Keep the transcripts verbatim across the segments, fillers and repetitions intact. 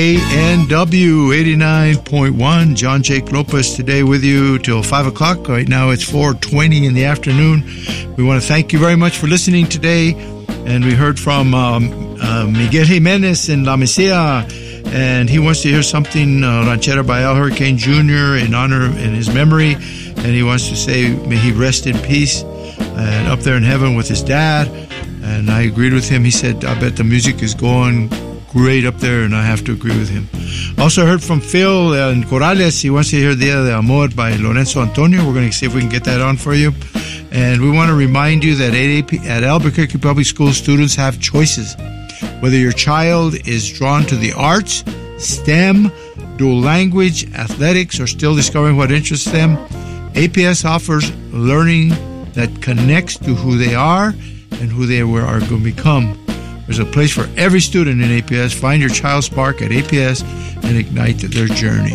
A N W eighty-nine point one. John Jake Lopez today with you till five o'clock. Right now it's four twenty in the afternoon. We want to thank you very much for listening today. And we heard from um, uh, Miguel Jimenez in La Mesilla, and he wants to hear something, uh, Ranchera by Al Hurricane Junior in honor, in his memory. And he wants to say, may he rest in peace and up there in heaven with his dad. And I agreed with him. He said, I bet the music is going great up there, and I have to agree with him. Also heard from Phil in Corrales. He wants to hear Dia de Amor by Lorenzo Antonio. We're going to see if we can get that on for you. And we want to remind you that at Albuquerque Public Schools, students have choices. Whether your child is drawn to the arts, STEM, dual language, athletics, or still discovering what interests them, A P S offers learning that connects to who they are and who they are going to become. There's a place for every student in A P S. Find your child's spark at A P S and ignite their journey.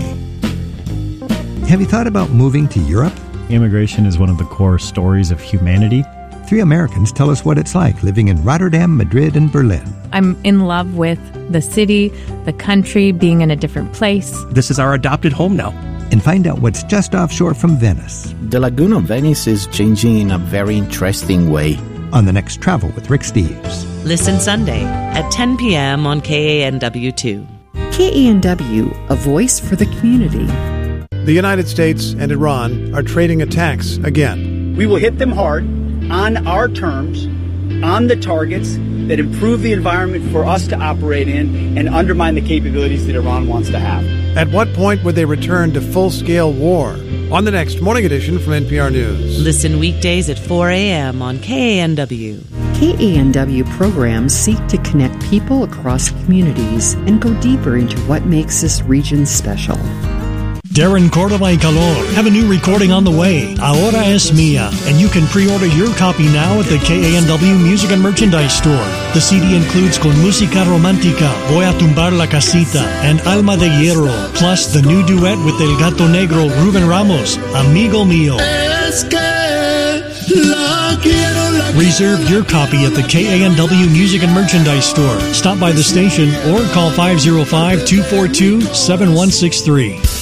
Have you thought about moving to Europe? Immigration is one of the core stories of humanity. Three Americans tell us what it's like living in Rotterdam, Madrid, and Berlin. I'm in love with the city, the country, being in a different place. This is our adopted home now. And find out what's just offshore from Venice. The Lagoon of Venice is changing in a very interesting way. On the next Travel with Rick Steves. Listen Sunday at ten p.m. on K A N W two. K A N W, a voice for the community. The United States and Iran are trading attacks again. We will hit them hard, on our terms, on the targets that improve the environment for us to operate in and undermine the capabilities that Iran wants to have. At what point would they return to full-scale war? On the next Morning Edition from N P R News. Listen weekdays at four a.m. on K A N W. K A N W programs seek to connect people across communities and go deeper into what makes this region special. Darren Cordova y Calor have a new recording on the way, Ahora es Mía, and you can pre-order your copy now at the K A N W Music and Merchandise Store. The C D includes Con Música Romántica, Voy a Tumbar la Casita, and Alma de Hierro, plus the new duet with El Gato Negro, Ruben Ramos, Amigo Mío. Es que la quiero, la Reserve your copy at the K A N W Music and Merchandise Store. Stop by the station or call five oh five, two four two, seven one six three.